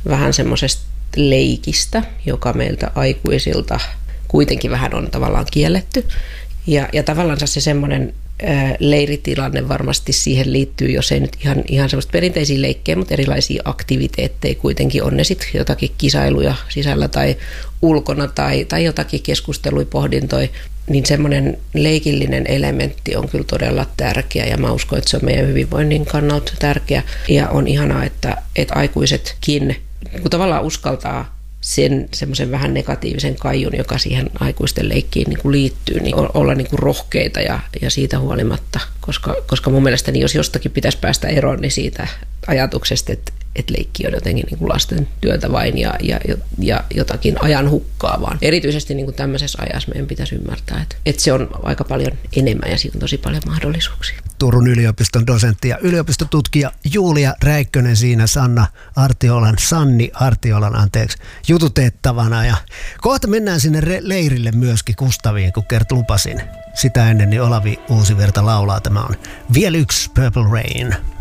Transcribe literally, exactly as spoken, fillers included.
vähän semmoisesta leikistä, joka meiltä aikuisilta kuitenkin vähän on tavallaan kielletty. Ja, ja tavallaan se semmoinen ää, leiritilanne varmasti siihen liittyy, jos ei nyt ihan, ihan semmoista perinteisiä leikkejä, mutta erilaisia aktiviteetteja kuitenkin on ne sitten jotakin kisailuja sisällä tai ulkona tai, tai jotakin keskusteluja, pohdintoja, niin semmoinen leikillinen elementti on kyllä todella tärkeä ja mä uskon, että se on meidän hyvinvoinnin kannalta tärkeä ja on ihanaa, että, että aikuisetkin kun tavallaan uskaltaa sen semmoisen vähän negatiivisen kaijun, joka siihen aikuisten leikkiin niin kuin liittyy, niin olla niin kuin rohkeita ja, ja siitä huolimatta, koska, koska mun mielestäni jos jostakin pitäisi päästä eroon, niin siitä ajatuksesta, että, että leikki on jotenkin niin kuin lasten työtä vain ja, ja, ja jotakin ajan hukkaa vaan. Erityisesti niin kuin tämmöisessä ajassa meidän pitäisi ymmärtää, että, että se on aika paljon enemmän ja siitä on tosi paljon mahdollisuuksia. Turun yliopiston dosentti ja yliopistotutkija Julia Räikkönen siinä Sanna Artiolan, Sanni Artiolan anteeksi, jututettavana. Ja kohta mennään sinne re- leirille myöskin Kustaviin, kun Kert lupasin. Sitä ennen niin Olavi Uusivirta laulaa. Tämä on vielä yksi Purple Rain.